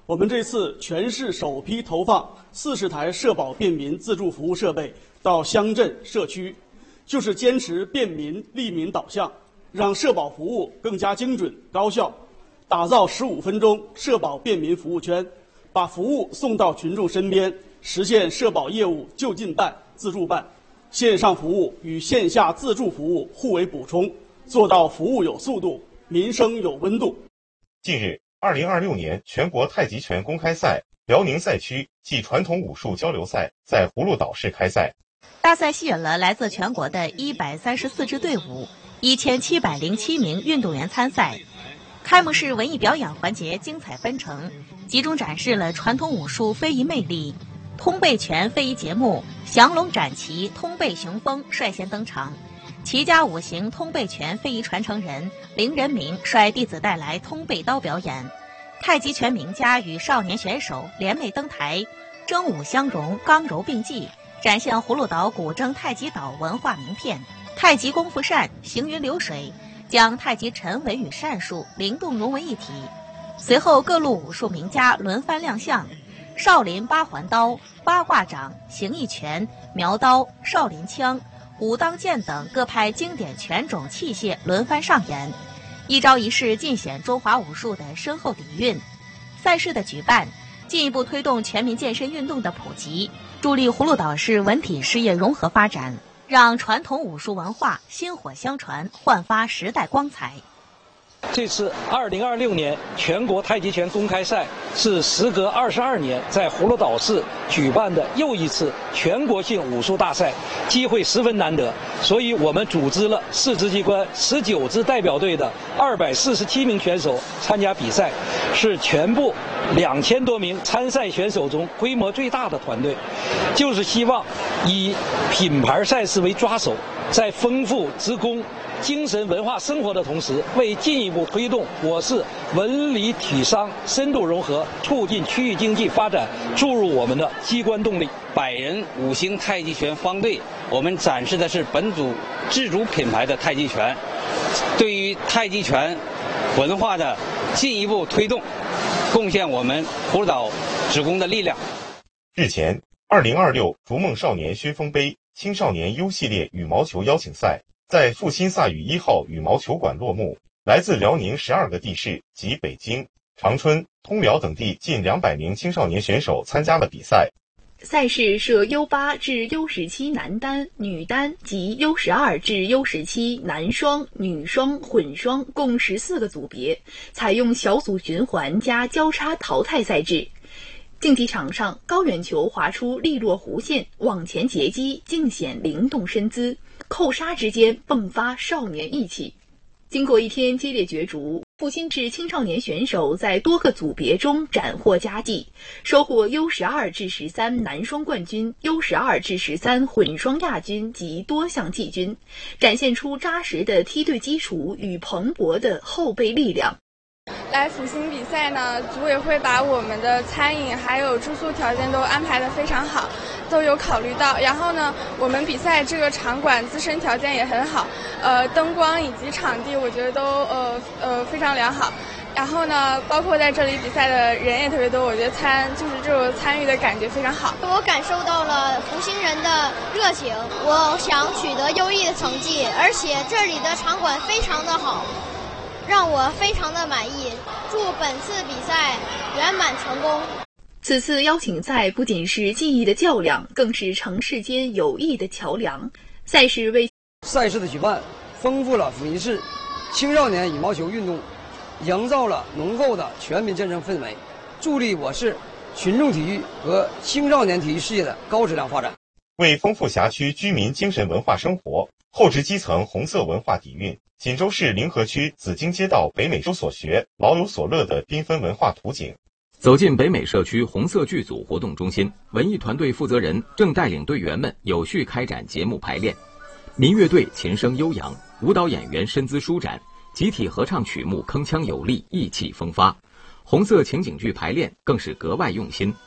我们这次全市首批投放40台社保便民自助服务设备到乡镇社区，就是坚持便民利民导向，让社保服务更加精准高效，打造15分钟社保便民服务圈，把服务送到群众身边，实现社保业务就近办、自助办，线上服务与线下自助服务互为补充，做到服务有速度，民生有温度。 近日，2026年全国太极拳公开赛辽宁赛区暨传统武术交流赛在葫芦岛市开赛。 大赛吸引了来自全国的134支队伍，1707名运动员参赛。开幕式文艺表演环节精彩纷呈，集中展示了传统武术非遗魅力。通背拳非遗节目降龙斩旗通背雄风率先登场，齐家五行通背拳非遗传承人林仁明率弟子带来通背刀表演。太极拳名家与少年选手联袂登台，争武相融，刚柔并济，展现葫芦岛古筝太极岛文化名片。太极功夫扇行云流水，将太极沉稳与扇术灵动融为一体。随后各路武术名家轮番亮相，少林八环刀、八卦掌、形意拳、苗刀、少林枪、武当剑等各派经典拳种器械轮番上演，一招一式尽显中华武术的深厚底蕴。赛事的举办进一步推动全民健身运动的普及，助力葫芦岛市文体事业融合发展，让传统武术文化薪火相传，焕发时代光彩。 这次2026年全国太极拳公开赛是时隔22年在葫芦岛市举办的又一次全国性武术大赛，机会十分难得，所以我们组织了市直机关19支代表队的247名选手参加比赛，是全部2000多名参赛选手中规模最大的团队，就是希望以品牌赛事为抓手，在丰富职工精神文化生活的同时，为进一步推动我市文理体商深度融合，促进区域经济发展，注入我们的机关动力。 100人5星太极拳方队，我们展示的是本组自主品牌的太极拳，对于太极拳文化的进一步推动，贡献我们葫芦岛职工的力量。 日前，2026逐梦少年薛峰杯青少年优系列羽毛球邀请赛在阜新萨羽1号羽毛球馆落幕，来自辽宁12个地市及北京、长春、通辽等地近200名青少年选手参加了比赛。 赛事设 U8 至 U17 男单、女单及 U12 至 U17 男双、女双、混双共14个组别，采用小组循环加交叉淘汰赛制。竞技场上，高远球划出利落弧线，往前截击，尽显灵动身姿，扣杀之间迸发少年义气。经过一天激烈角逐，阜新市青少年选手在多个组别中斩获佳绩，收获 U12 至13男双冠军、U12 至13混双亚军及多项季军，展现出扎实的梯队基础与蓬勃的后备力量。 来阜新比赛呢，组委会把我们的餐饮还有住宿条件都安排得非常好，都有考虑到。然后呢，我们比赛这个场馆自身条件也很好，灯光以及场地我觉得都非常良好。然后呢，包括在这里比赛的人也特别多，我觉得就是这种参与的感觉非常好。 我感受到了阜新人的热情，我想取得优异的成绩，而且这里的场馆非常的好，让我非常的满意，祝本次比赛圆满成功。 此次邀请赛不仅是技艺的较量，更是城市间友谊的桥梁。赛事的举办丰富了阜新市青少年羽毛球运动，营造了浓厚的全民健身氛围，助力我市群众体育和青少年体育事业的高质量发展。 为丰富辖区居民精神文化生活，厚植基层红色文化底蕴，锦州市临河区紫荆街道北美州所学老有所乐的缤纷文化图景。 走进北美社区红色剧组活动中心，文艺团队负责人正带领队员们有序开展节目排练。民乐队琴声悠扬，舞蹈演员身姿舒展，集体合唱曲目铿锵有力，意气风发。红色情景剧排练更是格外用心，